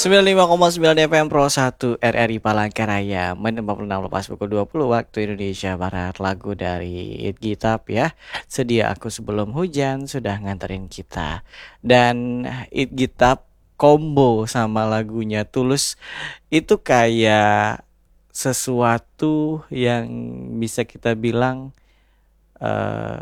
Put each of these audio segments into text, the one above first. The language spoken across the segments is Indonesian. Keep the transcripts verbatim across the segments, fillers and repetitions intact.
sembilan puluh lima koma sembilan F M Pro satu R R I Palangkaraya. Menit empat puluh enam lepas pukul dua puluh waktu Indonesia Barat. Lagu dari It Gitap ya. Sedia aku sebelum hujan sudah nganterin kita. Dan It Gitap combo sama lagunya Tulus itu kayak sesuatu yang bisa kita bilang uh,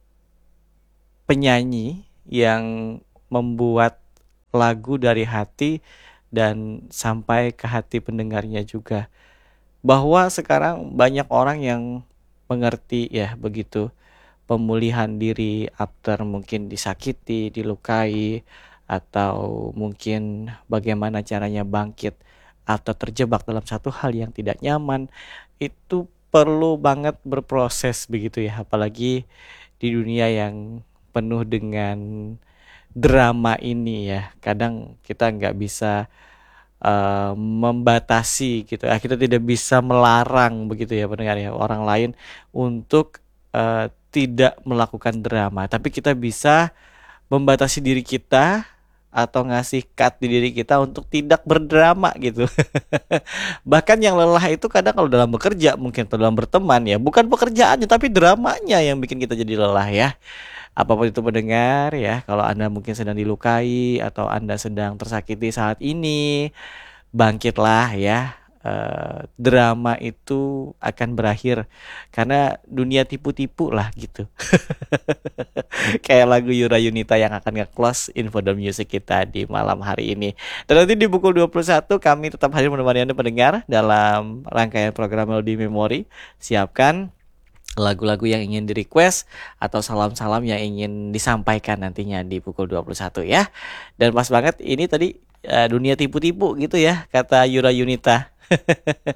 penyanyi yang membuat lagu dari hati dan sampai ke hati pendengarnya juga. Bahwa sekarang banyak orang yang mengerti ya begitu pemulihan diri after mungkin disakiti, dilukai, atau mungkin bagaimana caranya bangkit atau terjebak dalam satu hal yang tidak nyaman. Itu perlu banget berproses begitu ya, apalagi di dunia yang penuh dengan drama ini ya. Kadang kita nggak bisa uh, membatasi gitu. Ah, kita tidak bisa melarang begitu ya pendengar ya orang lain untuk uh, tidak melakukan drama. Tapi kita bisa membatasi diri kita atau ngasih cut di diri kita untuk tidak berdrama gitu. Bahkan yang lelah itu kadang kalau dalam bekerja mungkin atau dalam berteman ya, bukan pekerjaannya tapi dramanya yang bikin kita jadi lelah ya. Apapun itu pendengar ya, kalau Anda mungkin sedang dilukai atau Anda sedang tersakiti saat ini, bangkitlah ya. Uh, drama itu akan berakhir karena dunia tipu-tipu lah gitu. Kayak lagu Yura Yunita yang akan nge-close Info The Music kita di malam hari ini. Dan nanti di pukul dua puluh satu kami tetap hadir menemani Anda pendengar dalam rangkaian program Melody Memory. Siapkan lagu-lagu yang ingin di request atau salam-salam yang ingin disampaikan nantinya di pukul dua puluh satu ya. Dan pas banget ini tadi uh, dunia tipu-tipu gitu ya kata Yura Yunita.